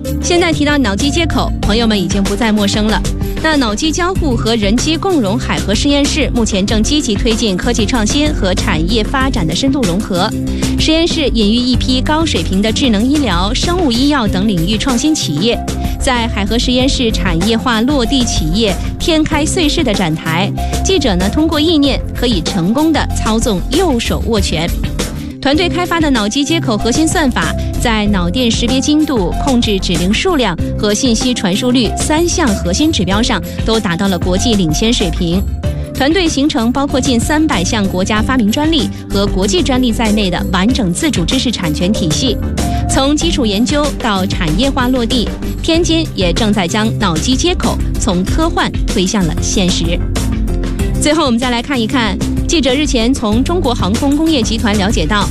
现在提到脑机接口，朋友们已经不再陌生了。那脑机交互和人机共融海河实验室目前正积极推进科技创新和产业发展的深度融合。实验室引育一批高水平的智能医疗、生物医药等领域创新企业。在海河实验室产业化落地企业天开岁市的展台，记者通过意念可以成功的操纵右手握拳。团队开发的脑机接口核心算法，在脑电识别精度、控制指令数量和信息传输率3项核心指标上都达到了国际领先水平。团队形成包括近300项国家发明专利和国际专利在内的完整自主知识产权体系。从基础研究到产业化落地，天津也正在将脑机接口从科幻推向了现实。最后我们再来看一看，记者日前从中国航空工业集团了解到，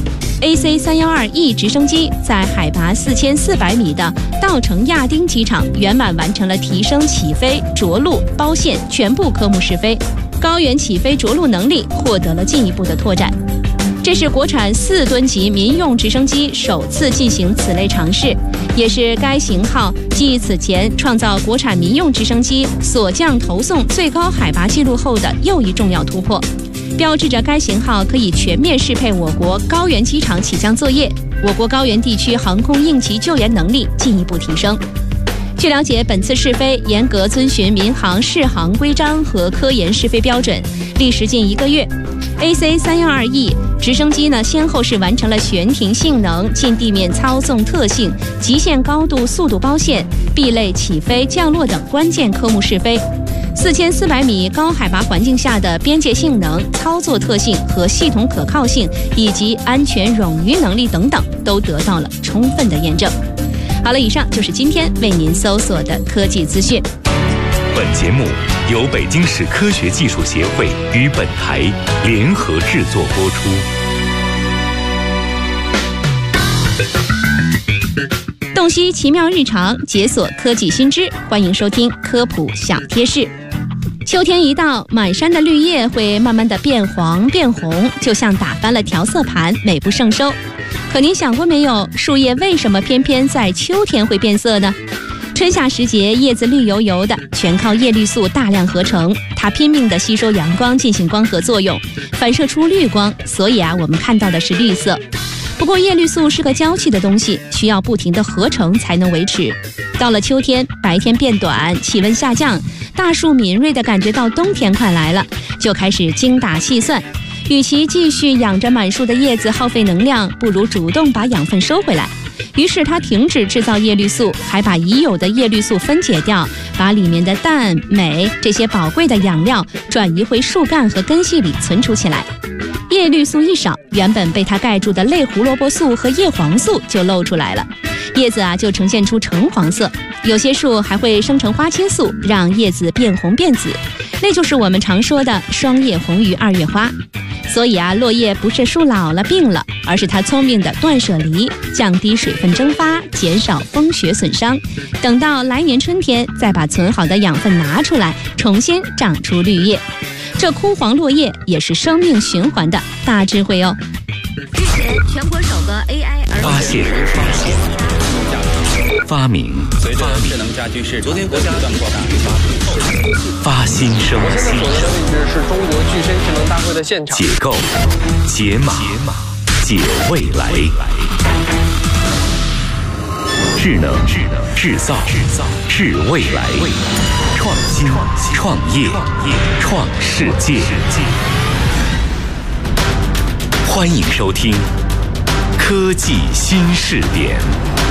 AC312E 直升机在海拔4400米的稻城亚丁机场圆满完成了提升起飞、着陆、包线全部科目试飞，高原起飞着陆能力获得了进一步的拓展。这是国产4吨级民用直升机首次进行此类尝试，也是该型号继此前创造国产民用直升机锁降投送最高海拔纪录后的又一重要突破，标志着该型号可以全面适配我国高原机场起降作业，我国高原地区航空应急救援能力进一步提升。据了解，本次试飞严格遵循民航适航规章和科研试飞标准，历时近1个月。AC312E 直升机先后是完成了悬停性能、近地面操纵特性、极限高度速度包线、B类起飞降落等关键科目试飞。4400米高海拔环境下的边界性能、操作特性和系统可靠性，以及安全冗余能力等等，都得到了充分的验证。好了，以上就是今天为您搜索的科技资讯。 本节目由北京市科学技术协会与本台联合制作播出。 洞悉奇妙日常，解锁科技新知，欢迎收听科普小贴士。秋天一到，满山的绿叶会慢慢的变黄变红，就像打翻了调色盘，美不胜收。可您想过没有，树叶为什么偏偏在秋天会变色呢？春夏时节，叶子绿油油的，全靠叶绿素大量合成，它拼命地吸收阳光进行光合作用，反射出绿光，所以我们看到的是绿色。不过叶绿素是个娇气的东西，需要不停的合成才能维持。到了秋天，白天变短，气温下降，大树敏锐地感觉到冬天快来了，就开始精打细算，与其继续养着满树的叶子耗费能量，不如主动把养分收回来。于是它停止制造叶绿素，还把已有的叶绿素分解掉，把里面的氮、镁这些宝贵的养料转移回树干和根系里存储起来。叶绿素一少，原本被它盖住的类胡萝卜素和叶黄素就露出来了，叶子就呈现出橙黄色。有些树还会生成花青素，让叶子变红变紫，那就是我们常说的双叶红于2月花。所以落叶不是树老了病了，而是它聪明的断舍离，降低水分蒸发，减少风雪损伤，等到来年春天再把存好的养分拿出来，重新长出绿叶。这枯黄落叶也是生命循环的大智慧哦。 日前，全国首个 AI 儿童发现发明， 随着智能家居市场不断扩大， 发新生， 我现在所在的位置是中国具身智能大会的现场。 解构，解码，解未来。智能，制造，治未来。创新，创业，创世界。欢迎收听科技新视点。